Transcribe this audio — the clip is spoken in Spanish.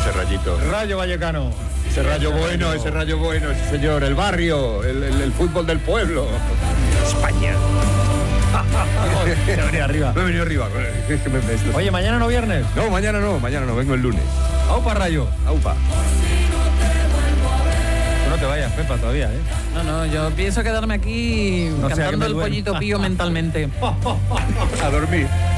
ese rayito. Rayo Vallecano. Ese rayo bueno, ese señor. El barrio, el fútbol del pueblo. España. Me he venido arriba. Me he venido arriba. Oye, ¿mañana no viernes? No, mañana no, vengo el lunes. Aupa, Rayo. Aupa. Tú no te vayas, Pepa, todavía, ¿eh? No, yo pienso quedarme aquí No sea que cantando me el duele. Pollito Pío mentalmente. A dormir.